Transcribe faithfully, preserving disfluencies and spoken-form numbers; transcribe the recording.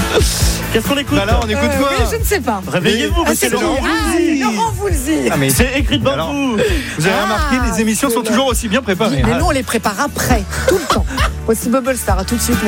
Qu'est-ce qu'on écoute? Bah là, on écoute Euh, quoi? oui, je ne sais pas. Réveillez-vous, Ah, monsieur c'est Laurent. Ah, Voulzy. Laurent Voulzy. Ah, mais C'est écrit devant Alors, vous. vous avez Ah, remarqué, les émissions c'est sont le- toujours aussi bien préparées. Mais hein. nous, on les prépare après, tout le temps. Voici Bubble Star, à tout de suite.